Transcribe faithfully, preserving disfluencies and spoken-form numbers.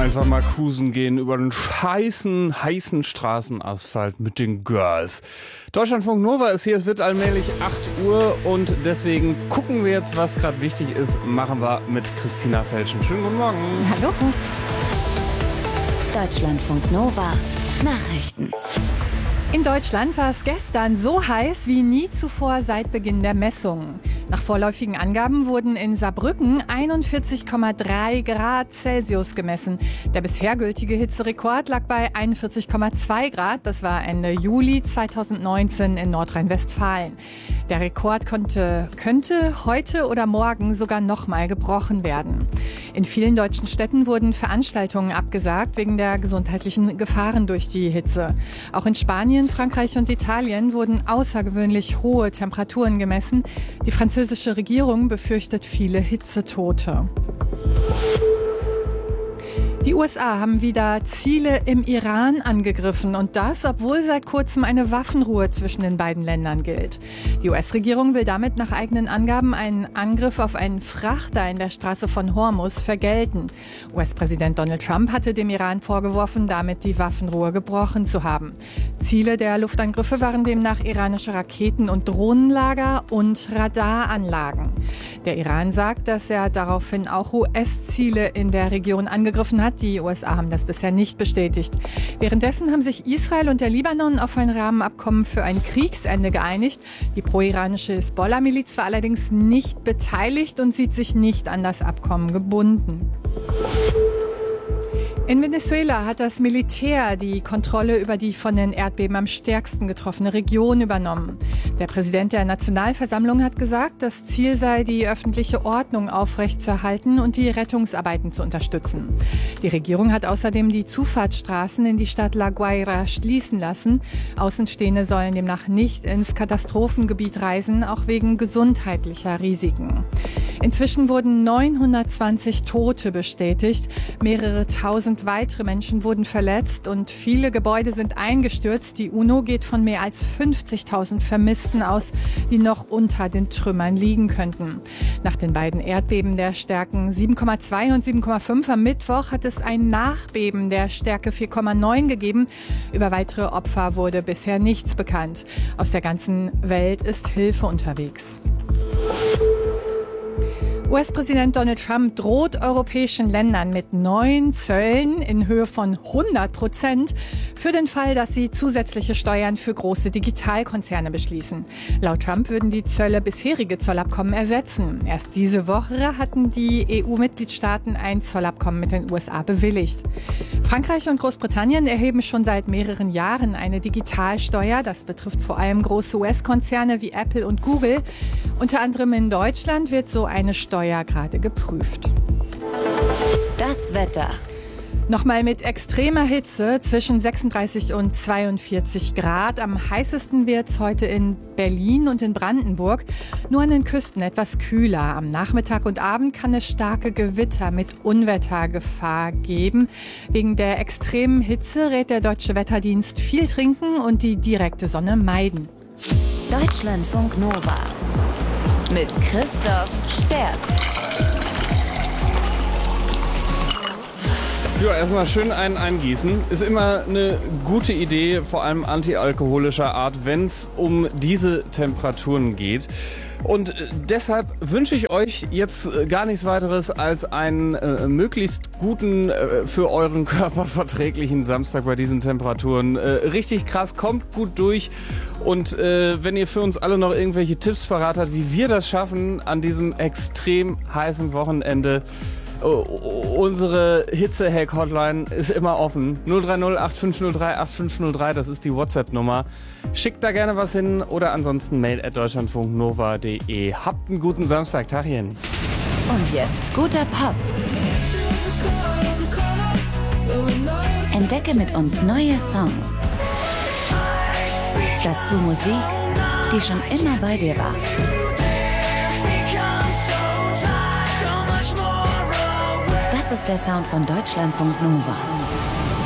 Einfach mal cruisen gehen über den scheißen, heißen Straßenasphalt mit den Girls. Deutschlandfunk Nova ist hier, es wird allmählich acht Uhr und deswegen gucken wir jetzt, was gerade wichtig ist, machen wir mit Christina Felschen. Schönen guten Morgen. Hallo. Deutschlandfunk Nova Nachrichten. In Deutschland war es gestern so heiß wie nie zuvor seit Beginn der Messungen. Nach vorläufigen Angaben wurden in Saarbrücken einundvierzig Komma drei Grad Celsius gemessen. Der bisher gültige Hitzerekord lag bei einundvierzig Komma zwei Grad. Das war Ende Juli zweitausendneunzehn in Nordrhein-Westfalen. Der Rekord konnte, könnte heute oder morgen sogar nochmal gebrochen werden. In vielen deutschen Städten wurden Veranstaltungen abgesagt wegen der gesundheitlichen Gefahren durch die Hitze. Auch in Spanien, Frankreich und Italien wurden außergewöhnlich hohe Temperaturen gemessen. Die französische Regierung befürchtet viele Hitzetote. Die U S A haben wieder Ziele im Iran angegriffen und das, obwohl seit kurzem eine Waffenruhe zwischen den beiden Ländern gilt. Die U S-Regierung will damit nach eigenen Angaben einen Angriff auf einen Frachter in der Straße von Hormuz vergelten. U S-Präsident Donald Trump hatte dem Iran vorgeworfen, damit die Waffenruhe gebrochen zu haben. Ziele der Luftangriffe waren demnach iranische Raketen- und Drohnenlager und Radaranlagen. Der Iran sagt, dass er daraufhin auch U S-Ziele in der Region angegriffen hat. Die U S A haben das bisher nicht bestätigt. Währenddessen haben sich Israel und der Libanon auf ein Rahmenabkommen für ein Kriegsende geeinigt. Die pro-iranische Hisbollah-Miliz war allerdings nicht beteiligt und sieht sich nicht an das Abkommen gebunden. In Venezuela hat das Militär die Kontrolle über die von den Erdbeben am stärksten getroffene Region übernommen. Der Präsident der Nationalversammlung hat gesagt, das Ziel sei, die öffentliche Ordnung aufrechtzuerhalten und die Rettungsarbeiten zu unterstützen. Die Regierung hat außerdem die Zufahrtsstraßen in die Stadt La Guaira schließen lassen. Außenstehende sollen demnach nicht ins Katastrophengebiet reisen, auch wegen gesundheitlicher Risiken. Inzwischen wurden neunhundertzwanzig Tote bestätigt, mehrere tausend weitere Menschen wurden verletzt und viele Gebäude sind eingestürzt. Die UNO geht von mehr als fünfzigtausend Vermissten aus, die noch unter den Trümmern liegen könnten. Nach den beiden Erdbeben der Stärken sieben Komma zwei und sieben Komma fünf am Mittwoch hat es ein Nachbeben der Stärke vier Komma neun gegeben. Über weitere Opfer wurde bisher nichts bekannt. Aus der ganzen Welt ist Hilfe unterwegs. U S-Präsident Donald Trump droht europäischen Ländern mit neuen Zöllen in Höhe von hundert Prozent für den Fall, dass sie zusätzliche Steuern für große Digitalkonzerne beschließen. Laut Trump würden die Zölle bisherige Zollabkommen ersetzen. Erst diese Woche hatten die E U-Mitgliedstaaten ein Zollabkommen mit den U S A bewilligt. Frankreich und Großbritannien erheben schon seit mehreren Jahren eine Digitalsteuer. Das betrifft vor allem große U S-Konzerne wie Apple und Google. Unter anderem in Deutschland wird so eine Steuer gerade geprüft. Das Wetter. Nochmal mit extremer Hitze zwischen sechsunddreißig und zweiundvierzig Grad. Am heißesten wird es heute in Berlin und in Brandenburg. Nur an den Küsten etwas kühler. Am Nachmittag und Abend kann es starke Gewitter mit Unwettergefahr geben. Wegen der extremen Hitze rät der Deutsche Wetterdienst viel trinken und die direkte Sonne meiden. Deutschlandfunk Nova mit Christoph Sterz. Ja, erstmal schön einen eingießen. Ist immer eine gute Idee, vor allem antialkoholischer Art, wenn es um diese Temperaturen geht. Und deshalb wünsche ich euch jetzt gar nichts weiteres als einen äh, möglichst guten, äh, für euren Körper verträglichen Samstag bei diesen Temperaturen. Äh, richtig krass, kommt gut durch. Und äh, wenn ihr für uns alle noch irgendwelche Tipps parat habt, wie wir das schaffen an diesem extrem heißen Wochenende, unsere Hitze-Hack-Hotline ist immer offen. null drei null acht fünf null drei acht fünf null drei, das ist die WhatsApp-Nummer. Schickt da gerne was hin oder ansonsten mail at deutschlandfunknova punkt de. Habt einen guten Samstag, Tachchen. Und jetzt guter Pop. Entdecke mit uns neue Songs. Dazu Musik, die schon immer bei dir war. Das ist der Sound von Deutschlandfunk Nova.